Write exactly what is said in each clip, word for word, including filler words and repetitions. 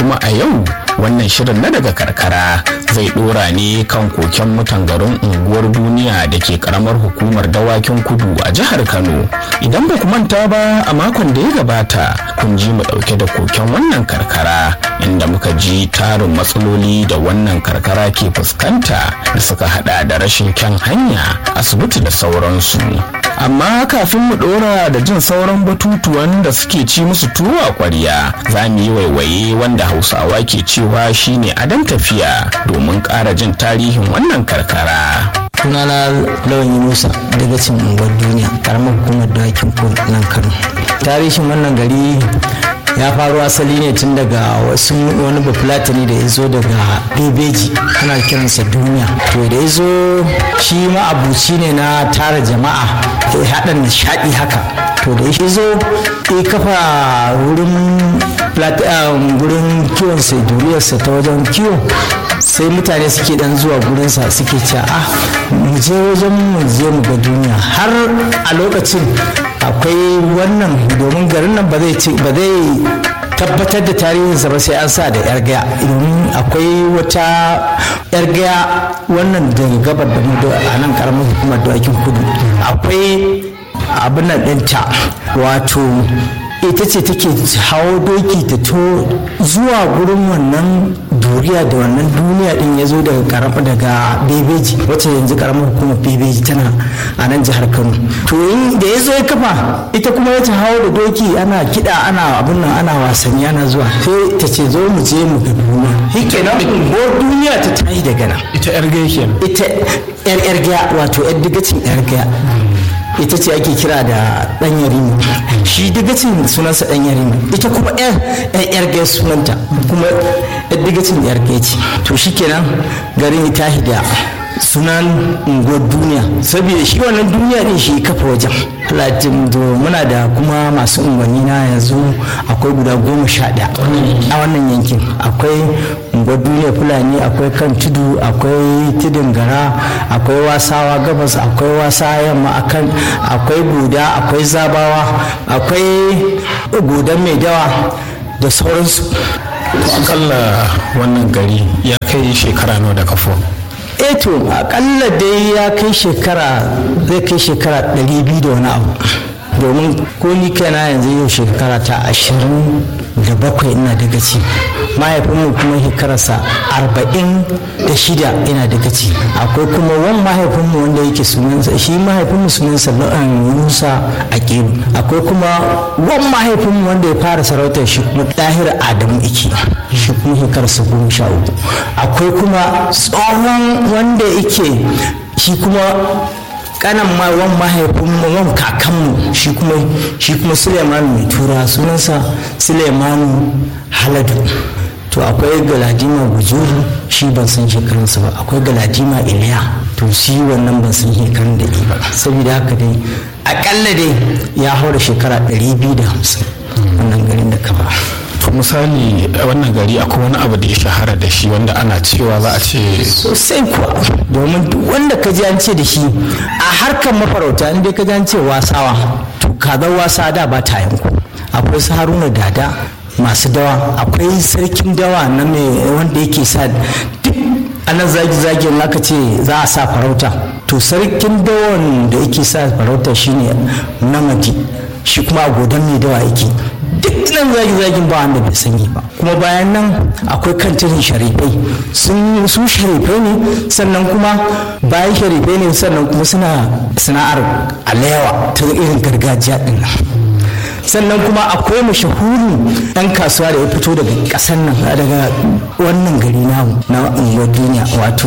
kuma a yau wannan shirin na daga karkara zai dora ne kan koken mutan garin unguwar duniya da ke karamar hukumar dawakin kudu a jihar Kano. Idan ba ku manta ba, a makon da ya gabata kun ji mu dauke da koken wannan karkara, inda muka ji tarin matsaloli da wannan karkara ke fuskanta da suka hada da rashin kyan hanya, asibiti da sauransu. Amma kafin mu dora da jin sauran batutuwan da suke ci musu tuwo a kwarya, za mu yi waiwaye wanda Hausawa ke cewa shine adon tafiya domin ƙara jin tarihin wannan karkara. Sunana Lawan Musa daga cin unguwar duniya, karamar hukumar dawakin kudu nan Kano. Tarihin wannan gari ya faru asali ne tun daga wasu wani bafulatani da ya zo daga bebeji, ana kiransa duniya. To da ya zo shi ma abuci ne na tara jama'a ya haɗa nishaɗi haka. To da ya zo ya kafa wurin gurin kiwon sai duriyarsa ta wajen kiwo, sai mutane suke dan zuwa gurinsa suke cewa ah mu je wajen mu je mu ga duniya. Har a lokacin akwai wannan, domin garin nan ba zai tabbatar da tarihinsa ba sai an sa da yar gaya, domin akwai wata yar gaya wannan daga gabar da mu a nan karamar hukumar dawakin kudu, akwai abin nan ɗinta, wato ita ce take hawo doki ta to zuwa gurin wannan duriya da wannan duniya din ya zo daga karama daga bebeji, wacce yanzu karamar hukumar bebeji tana a nan jihar Kano. To da ya zo ya kafa ita kuma ya ta hawo da doki, ana kiɗa ana abin nan ana wasanni ana zuwa, sai ta ce zo mu je mu ga duniya. Hike nan ko duniya ta tayi daga nan. Ita yar gaya kenan. Ita yar yar gaya, wato yar digacin yar gaya. Ita ce ake kira da ɗan yarima, shi digacin sunansa ɗan yarima, ita kuma yar yar gaya sunanta, kuma yar digacin yar gaya ce. To shikenan garin ya tashi da sunan unguwar duniya, saboda shi wannan duniya din shi kafa wajen. Latin do muna da kuma masu unguwanni na yanzu akwai guda goma sha ɗaya a wannan yankin. Akwai unguwar duniya Fulani, akwai kan tudu, akwai tudun gara, akwai wasawa gabas, akwai wasa yamma, akan akwai goda, akwai zabawa, akwai godan mai dawa da sauransu. Akalla wannan gari ya kai shekara nawa da kafo? Eto akalla dai ya kai shekara zai kai shekara ɗari biyu da wani abu, domin ko ni kaina yanzu yau shekara ta ashirin da bakwai ina daga ci, mahaifinmu kuma shekararsa arba'in da shida ina daga ci. Akwai kuma wani mahaifinmu wanda yake sunansa, shi mahaifinmu sunansa La'an Musa Akiru. Akwai kuma wani mahaifinmu wanda ya fara sarautar shi kuma Ɗahir Adamu Iki, shi kuma shekararsa goma sha uku. Akwai kuma tsohon wanda yake shi kuma kanan ma wan mahaifin wan kakanmu, shi kuma shi kuma Suleimanu mai tura, sunansa Suleimanu Haladu. To akwai Galadima Gujuru, shi ban san shekarunsa ba. Akwai Galadima Iliya, to shi wannan ban san shekarun da ba. Saboda haka dai akalla dai ya haura shekara ɗari biyu da hamsin wannan garin da kaba. To misali wannan gari akwai wani abu da ya shahara da shi wanda ana cewa za a ce sosai kuwa, domin duk wanda ka ji an ce da shi a harkar mafarauta, inda ka ji an ce wasawa, to kazar wasa da ba ta yanku. Akwai su Haruna Dada masu dawa, akwai sarkin dawa na mai wanda yake sa duk anan zagi-zagi aka ce za a sa farauta, to sarkin dawan da yake sa farauta shine Namadi, shi kuma a godon mai dawa yake. Duk nan zagi-zagin ba wanda bai sani ba. Kuma bayan nan akwai kantirin sharifai, sun su sharifai ne, sannan kuma bayan sharifai ne, sannan kuma suna sana'ar alewa ta irin gargajiya din nan. Sannan kuma akwai mashahurin ɗan kasuwa da ya fito daga ƙasar nan, daga wannan gari namu na unguwar duniya, wato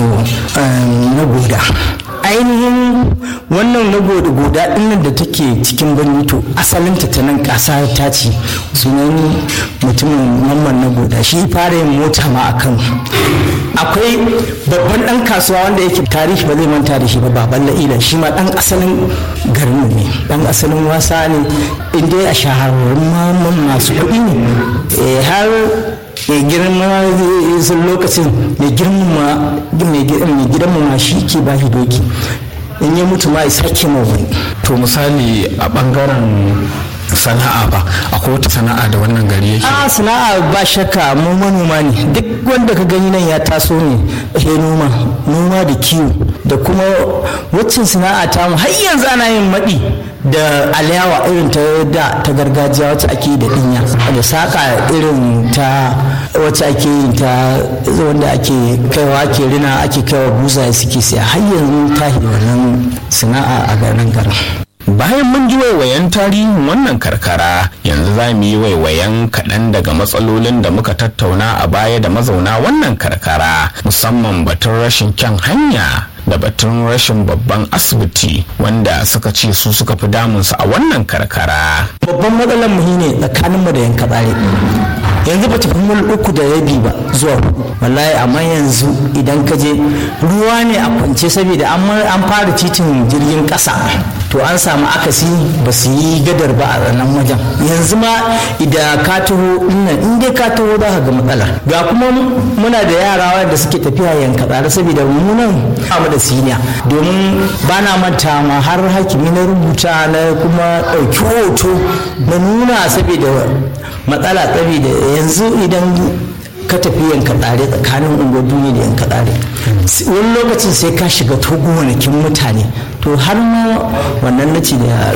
na goda. Ainihin wannan na goda goda ɗinnan da take cikin birni, to asalinta ta nan ƙasa ta ce, sunan mutumin mamman na goda, shi fara yin mota ma a Kano. Akwai babban ɗan kasuwa wanda yake tarihi ba zai manta da shi ba, Baban La'ila, shi ma ɗan asalin garin ne, ɗan asalin wasa ne, inda a shahararrun mamman masu kuɗi ne. Har mai girma sun lokacin mai girma mai gidanmu ma shi ke ba shi doki, in ya mutu ma ya sake ma wani. To misali a bangaren sana'a ba akwai wata sana'a da wannan gari yake? A sana'a ba shakka mu manoma ne, duk wanda ka gani nan ya taso ne he noma noma da kiwo da kuma waccan sana'a ta mu har yanzu ana yin maɗi da alayawa irin ta da ta gargajiya wacce ake yi da dinya da saka irin ta wacce ake yi ta wanda ake kaiwa ake rina ake kaiwa buza suke siya har yanzu ta wannan sana'a a garin garin. Bayan mun ji waiwayen tarihin wannan karkara, yanzu za mu yi waiwayen kaɗan daga matsalolin da muka tattauna a baya da mazauna wannan karkara, musamman batun rashin kyan hanya da batun rashin babban asibiti wanda suka ce su suka fi damunsu a wannan karkara. Babban matsalar mu ne tsakaninmu da yanka tsare. Yanzu ba ta fi mul uku da rabi ba zuwa hudu wallahi, amma yanzu idan ka je ruwa ne a kwance saboda an fara titin jirgin kasa to an samu akasi ba su yi gadar ba a nan wajen. Yanzu ma idan ka taho nan in dai ka taho za ka ga matsala. Ga kuma muna da yara wanda suke tafiya yanka tsare saboda mu nan ba da siniya, domin ba na manta ma har hakimi na rubuta na kuma ɗauki hoto na nuna saboda matsala saboda yanzu idan ka tafi yanka tsare tsakanin unguwar duniya da yanka tsare wani lokacin sai ka shiga gonakin mutane to har ma wannan nace da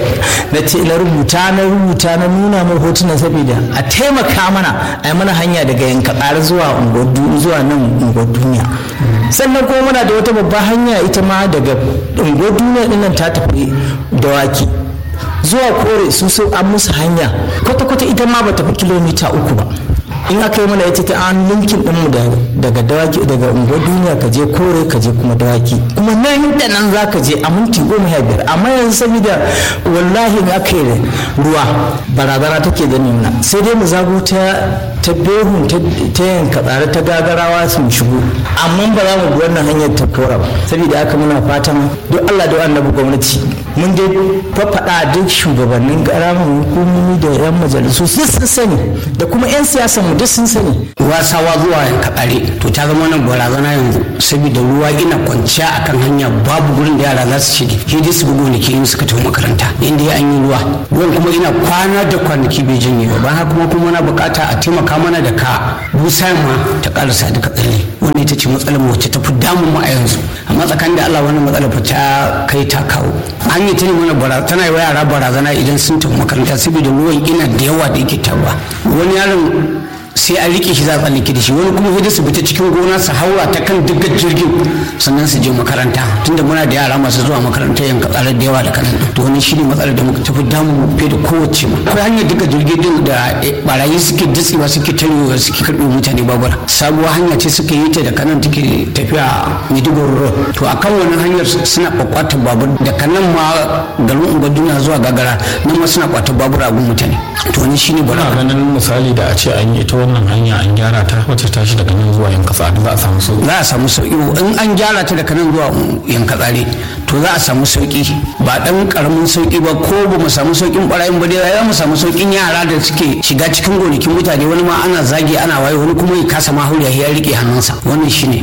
na ce na rubuta na rubuta na nuna mai hotuna saboda a taimaka mana a yi mana hanya daga yanka tsare zuwa unguwar zuwa nan unguwar duniya. Sannan kuma muna da wata babbar hanya ita ma daga unguwar duniya dinnan ta tafi dawaki zuwa kore su sai an musu hanya kwata-kwata ita ma ba tafi kilomita uku ba. In aka yi mana ita ta an linkin ɗinmu daga dawaki daga unguwar duniya ka je kore ka je kuma dawaki kuma nan da nan za ka je a minti goma sha biyar, amma yanzu saboda wallahi in aka yi ruwa barazana take da nuna sai dai mu zago ta ta behun ta yanka tsare ta gagarawa su shigo, amma ba za mu bi wannan hanyar ta kora ba. Saboda haka muna fatan duk Allah da annabi gwamnati mun dai fafaɗa duk shugabannin ƙaramin hukumomi da yan majalisu sun sani da kuma yan siyasan mu duk sun sani. Wasawa zuwa yanka tsare to ta zama nan barazana yanzu saboda ruwa ina kwanciya akan hanya babu gurin da yara za su shige shi dai su bi gonaki in suka tafi makaranta inda ya an yi ruwa ruwan kuma ina kwana da kwanaki bai janye ba ba haka kuma kuma na bukata a taimaka mana da ka busa ma ta karasa duka tsalle wannan ita ce matsalar mu wacce ta fi damun mu a yanzu, amma tsakanin da Allah wannan matsalar fa ta kai ta kawo an yi ta ne mana barazana tana yi wa yara barazana idan sun tafi makaranta saboda ruwan ina da yawa da yake taruwa wani yaron sai a rike shi za a tsallake da shi wani kuma sai su fita cikin gona su haura ta kan dukkan jirgin sannan su je makaranta tunda muna da yara masu zuwa makaranta yanka tsare da yawa da kanan to wani shine matsalar da muka tafi damu fiye da kowace ma akwai hanyar duka jirgin din da barayi suke datsewa suke tarewa suke karɓo mutane babura sabuwar hanya ce suka yi ta da kanan take tafiya Maiduguri road to akan wannan hanyar suna kwakwatar babur da kanan ma garin Ungaduna zuwa Gagara nan ma suna kwatar babura a gun mutane to wani shine bara ganin misali da a ce an yi ta wannan hanya an gyara ta wacce tashi daga nan zuwa yanka tsare za a samu sauki za a samu sauki in an gyara ta daga nan zuwa yanka tsare to za a samu sauki ba dan karamin sauki ba ko ba mu samu saukin barayin ba dai za mu samu saukin yara da suke shiga cikin gonakin mutane wani ma ana zagi ana waye wani kuma ya kasa ma huriya ya rike hannunsa wannan shine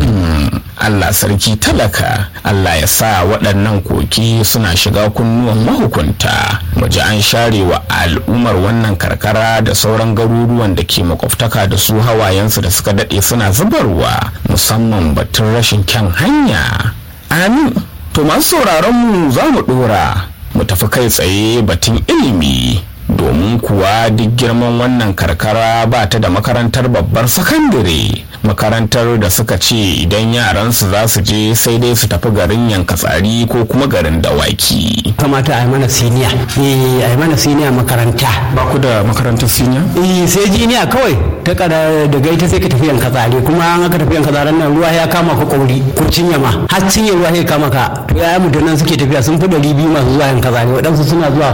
Allah sarki talaka, Allah ya sa waɗannan koki suna shiga kunnuwan mahukunta mu ji an share wa al'ummar wannan karkara da sauran garuruwan da ke makwabtaka da su hawayensu da suka daɗe suna zubarwa musamman batun rashin kyan hanya. Amin. To masu sauraron mu za mu ɗora mu tafi kai tsaye batun ilimi. Domin kuwa duk girman wannan karkara ba ta da makarantar babbar sakandare, makarantar da suka ce idan yaransu za su je sai dai su tafi garin Yankatsari ko kuma garin Dawaki. Kamata a yi mana siniya eh a yi mana siniya makaranta. Ba ku da makarantar siniya? eh sai jiniya kawai ta kada daga ita sai ka tafi Yankatsari, kuma an aka tafi Yankatsari nan ruwa ya kama ka kauri ko cinye ma har cinye ruwa ya kama ka to ya mu nan suke tafiya sun fi ɗari biyu masu zuwa Yankatsari, waɗansu suna zuwa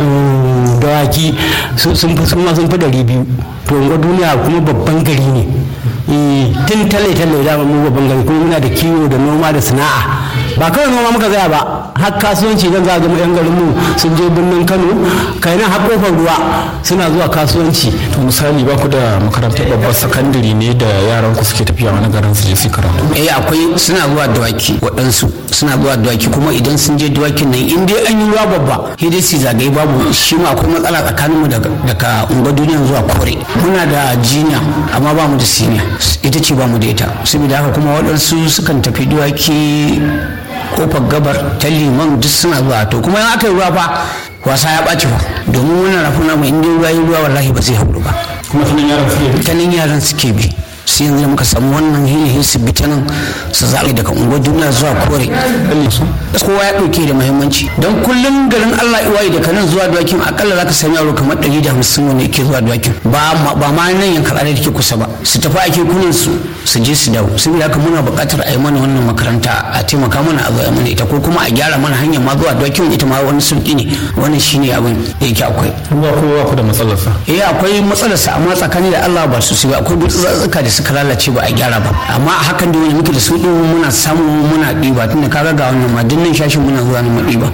Dawaki sun fi sun sun fi ɗari biyu to ga duniya kuma babban gari ne tun talle talle da mu babban gari kuma muna da kiwo da noma da sana'a ba kawai noma muka tsaya ba har kasuwanci dan za ga mu yan garin mu sun je birnin Kano kai nan har kofar ruwa suna zuwa kasuwanci. To misali ba ku da makarantar babbar sakandare ne da yaran ku suke tafiya wani garin su je su karatu? Eh akwai, suna zuwa dawaki, waɗansu suna zuwa dawaki, kuma idan sun je dawakin nan in dai an yi ruwa babba sai dai su zagaye babu, shi ma akwai matsala tsakanin mu daga unguwar duniya zuwa Kore. Muna da jiniya amma ba mu da siniya, ita ce ba mu da ita. Saboda haka kuma waɗansu sukan tafi dawaki kofar gabar ta Liman duk suna zuwa. To kuma in aka yi ruwa fa wasa ya ɓaci fa, domin wannan rafuna mai inda ruwa yi ruwa wallahi ba zai hauru ba. Kuma tanan yaran suke bi? Tanan yaran suke bi. sai yanzu muka samu wannan hilihin su bita nan su zaɓe daga unguwar duniya zuwa Kore. Kowa ya ɗauke da muhimmanci don kullum garin Allah iwaye daga nan zuwa Dawakin akalla za ka sami yaro kamar ɗari da hamsin wanda yake zuwa Dawakin ba ma nan yankan da take kusa ba, su tafi ake kunin su su je su dawo. Saboda haka muna buƙatar a yi mana wannan makaranta, a taimaka mana a zuwa mana ita, ko kuma a gyara mana hanyar ma zuwa Dawakin, ita ma wani sulki ne. Wannan shine abin da yake akwai. Ruwa ko ku da matsalarsa? Eh akwai matsalarsa, amma tsakani da Allah ba su ba, akwai gutsatsuka da suka lalace ba a gyara ba, amma a hakan da wani muke da su din muna samu muna ɗiba, tunda kaga ga wannan ma dinnan shashin muna zuwa na ɗiba.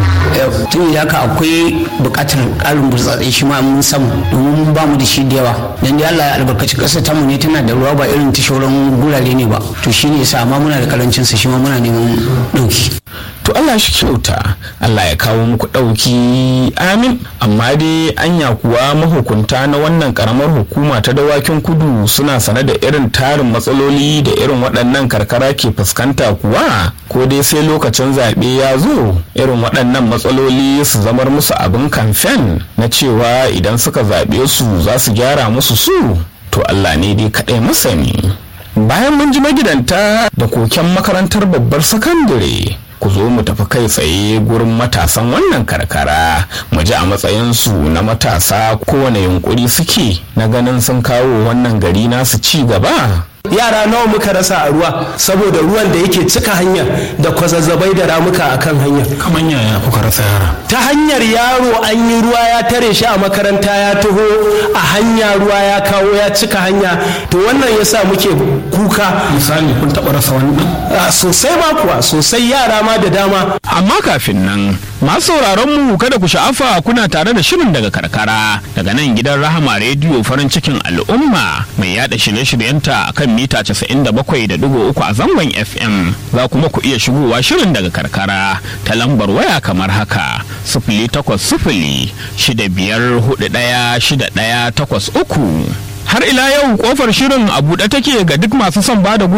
Tun da haka akwai buƙatar ƙarin burtsatse shi ma mun samu, domin ba mu da shi da yawa, dan dai Allah ya albarkaci ƙasar tamu ne tana da ruwa ba irin ta shauran gurare ne ba, to shine yasa amma muna da karancin sa, shi ma muna neman ɗauki. To Allah shi kyauta, Allah ya kawo muku ɗauki, amin. Amma dai anya kuwa mahukunta na wannan karamar hukuma ta Dawakin Kudu suna sane da irin tarin matsaloli da irin waɗannan karkara ke fuskanta kuwa, ko dai sai lokacin zaɓe ya zo irin waɗannan matsaloli su zamar musu abin kamfen na cewa idan suka zaɓe su za su gyara musu su? To Allah ne dai kaɗai masani. Bayan mun ji magidanta da koken makarantar babbar sakandare, ku zo mu tafi kai tsaye gurin matasan wannan karkara mu ji a matsayinsu na matasa kowane yunkuri suke na ganin sun kawo wannan gari nasu ci gaba. Yara nawa muka rasa a ruwa saboda ruwan da yake cika hanya da kwazazzabai da ramuka a kan hanya. Kamar yaya kuka rasa yara? Ta hanyar yaro an yi ruwa ya tare shi a makaranta, ya taho a hanya ruwa ya kawo ya cika hanya, to wannan yasa muke kuka. Misali kun taɓa rasa wani? Sosai ma kuwa, sosai, yara ma da dama. Amma kafin nan masu sauraron mu kada ku sha'afa, kuna tare da shirin daga karkara daga nan gidan Rahama rediyo farin cikin al'umma mai yada shirye-shiryenta akan mita casa'in da bakwai da digo uku a zangon F M. Za kuma ku iya shigowa shirin daga karkara ta lambar waya kamar haka sifili takwas sifili shida biyar hudu ɗaya shida ɗaya takwas uku. Har ila yau kofar shirin a buɗe take ga duk masu son bada